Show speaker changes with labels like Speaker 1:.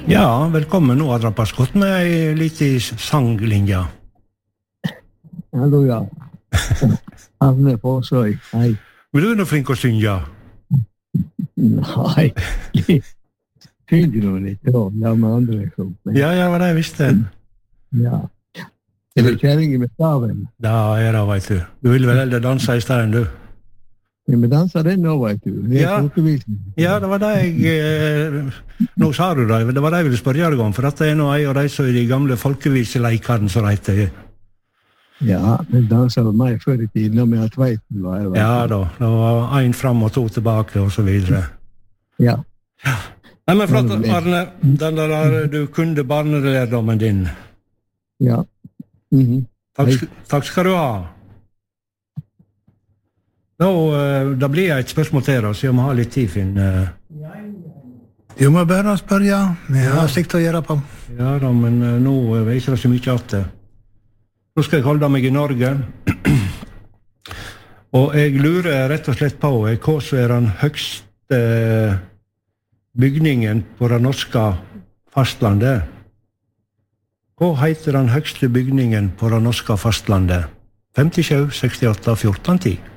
Speaker 1: Ja, velkommen. Nå har dere gått med ei liten sanglinje.
Speaker 2: Hallo, ja. Anne Forsøy, hei.
Speaker 1: Men du er nå flink å synge.
Speaker 2: Nei, synger du litt da, ja, med andre liksom.
Speaker 1: Ja, var det jeg visste.
Speaker 2: Ja. Er det kjæringen med staven?
Speaker 1: Da er det, vet du. Du vil vel heller danse i stedet, du?
Speaker 2: Ja, men danser den nå, vet du. Det
Speaker 1: Ja. Ja, det var det jeg... Nå sa du det, det var det jeg ville spørre deg om, for dette er nå en av de som er de gamle folkeviseleikene som heter.
Speaker 2: Ja, men danser var meg før i tiden, når vi har tveiten var her.
Speaker 1: Ja da, det var en fram og to tilbake, og så videre.
Speaker 2: Ja.
Speaker 1: Nei, men flott, Arne, den der du kunde barnelærdommen din.
Speaker 2: Ja.
Speaker 1: Takk skal du ha. Da blir jeg et spørsmål til oss, jeg må ha litt tid, Finn.
Speaker 3: Du må bare spørre, ja. Vi har sikt å gjøre på.
Speaker 1: Ja da, men nå er ikke det så mye at det. Nå skal jeg holde meg i Norge. Og jeg lurer rett og slett på hva som er den høgste bygningen på det norske fastlandet. Hva heter den høgste bygningen på det norske fastlandet? 57, 68, 14, 10.